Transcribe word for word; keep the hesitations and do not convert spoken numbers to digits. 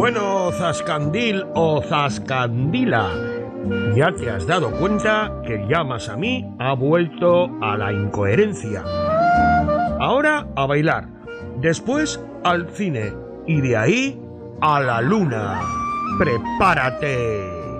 Bueno, Zascandil o Zascandila, ya te has dado cuenta que Llamas a mí ha vuelto a la incoherencia. Ahora a bailar, después al cine y de ahí a la luna. ¡Prepárate!